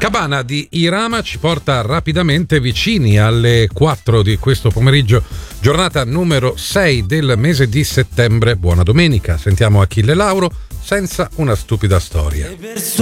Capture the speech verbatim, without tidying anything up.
Cabana di Irama ci porta rapidamente vicini alle quattro di questo pomeriggio, giornata numero sei del mese di settembre. Buona domenica, sentiamo Achille Lauro, Senza una stupida storia.